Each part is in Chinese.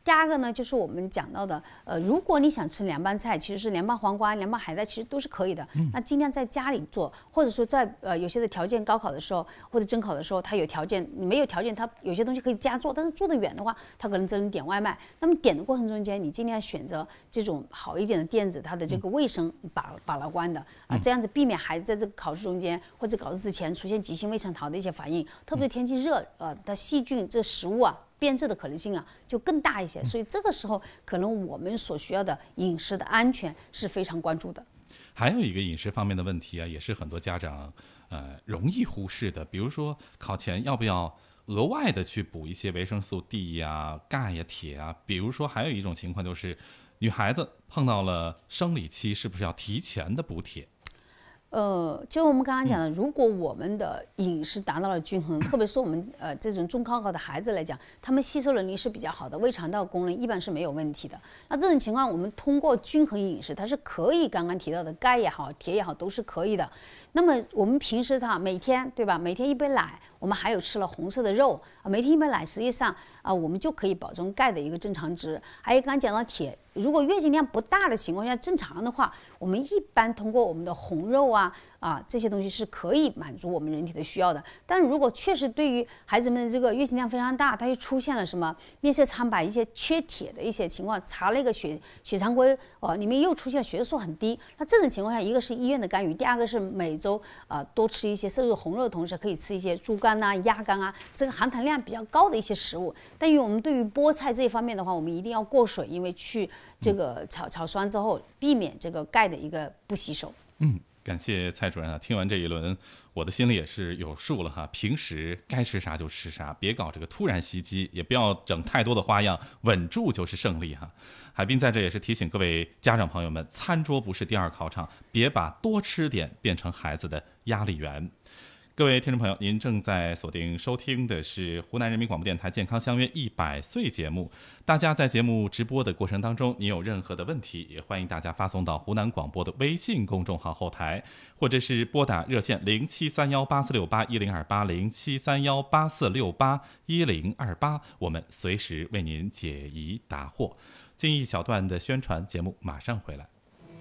第二个呢，就是我们讲到的，如果你想吃凉拌菜，其实是凉拌黄瓜、凉拌海带，其实都是可以的。那尽量在家里做，或者说在有些的条件高考的时候或者征考的时候，他有条件，你没有条件，他有些东西可以家做，但是做得远的话，他可能只能点外卖。那么点的过程中间，你尽量选择这种好一点的店子，它的这个卫生把了关的啊，这样子避免孩子在这个考试中间或者考试之前出现急性胃肠道的一些反应，特别是天气热，它细菌这食物啊变质的可能性啊就更大一些，所以这个时候可能我们所需要的饮食的安全是非常关注的。 还有一个饮食方面的问题啊，也是很多家长容易忽视的，比如说考前要不要额外的去补一些维生素 D 呀、钙呀、铁啊，比如说还有一种情况就是女孩子碰到了生理期，是不是要提前的补铁？ 就我们刚刚讲的，如果我们的饮食达到了均衡，特别是我们这种中高考的孩子来讲，他们吸收能力是比较好的，胃肠道功能一般是没有问题的。那这种情况，我们通过均衡饮食，它是可以刚刚提到的钙也好、铁也好，都是可以的。那么我们平时每天对吧？每天一杯奶，我们还有吃了红色的肉啊，每天一杯奶，实际上我们就可以保证钙的一个正常值。还有刚刚讲到铁，如果月经量不大的情况下，正常的话，我们一般通过我们的红肉这些东西是可以满足我们人体的需要的。但如果确实对于孩子们的这个月经量非常大，它又出现了什么面色苍白、一些缺铁的一些情况，查了一个血常规里面又出现血素很低，那这种情况下，一个是医院的干预，第二个是每周多吃一些摄入红肉的同时，可以吃一些猪肝鸭肝这个含糖量比较高的一些食物。但是我们对于菠菜这一方面的话，我们一定要过水，因为去这个炒酸之后，避免这个钙的一个不吸收。 感谢蔡主任啊！听完这一轮，我的心里也是有数了哈。平时该吃啥就吃啥，别搞这个突然袭击，也不要整太多的花样，稳住就是胜利哈。海滨在这也是提醒各位家长朋友们，餐桌不是第二考场，别把多吃点变成孩子的压力源。各位听众朋友，您正在锁定收听的是湖南人民广播电台健康相约100岁节目。大家在节目直播的过程当中，您有任何的问题，也欢迎大家发送到湖南广播的微信公众号后台，或者是拨打热线073184681028，073184681028，我们随时为您解疑答惑。进一小段的宣传节目，马上回来。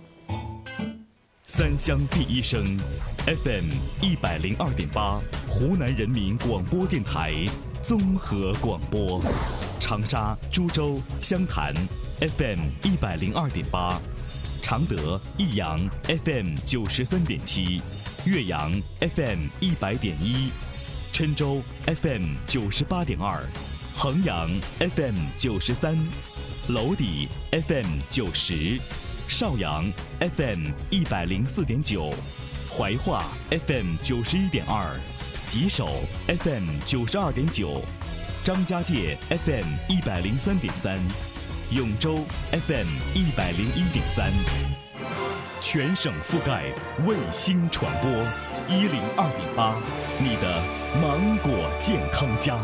三湘第一声 FM 102.8，湖南人民广播电台综合广播，长沙、株洲、湘潭 FM 102.8，常德、益阳 FM 93.7，岳阳 FM 100.1，郴州 FM 98.2，衡阳 FM 93，娄底 FM 90。邵阳 FM 104.9，怀化 FM 91.2，吉首 FM 92.9，张家界 FM 103.3，永州 FM 101.3，全省覆盖，卫星传播102.8，你的芒果健康家。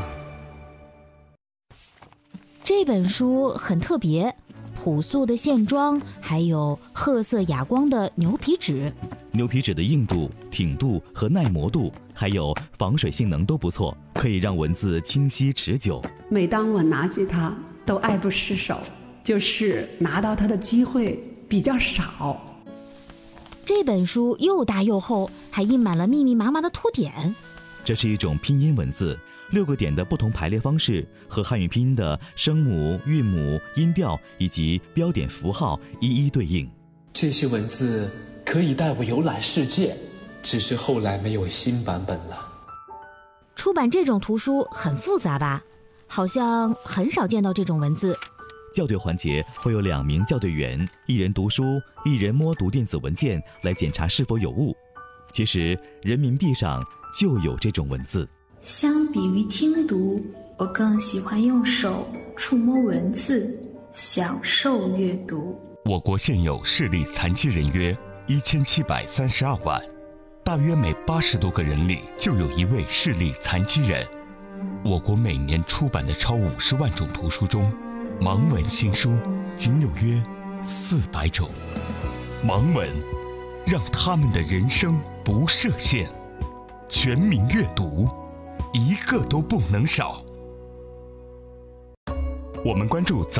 这本书很特别。朴素的线装，还有褐色哑光的牛皮纸。 牛皮纸的硬度、挺度和耐磨度，还有防水性能都不错，可以让文字清晰持久。 每当我拿起它，都爱不释手，就是拿到它的机会比较少。 这本书又大又厚，还印满了密密麻麻的图点。 这是一种拼音文字，6个点的不同排列方式和汉语拼音的声母、韵母、音调以及标点符号一一对应。 这些文字可以带我游览世界，只是后来没有新版本了。 出版这种图书很复杂吧？好像很少见到这种文字。 校对环节会有2名校对员，一人读书，一人摸读电子文件来检查是否有误。其实人民币上就有这种文字。 相比于听读，我更喜欢用手触摸文字，享受阅读。 我国现有视力残疾人约1732万，大约每80多个人里就有一位视力残疾人。我国每年出版的超50万种图书中，盲文新书仅有约400种。盲文让他们的人生不设限，全民阅读，一个都不能少。我们关注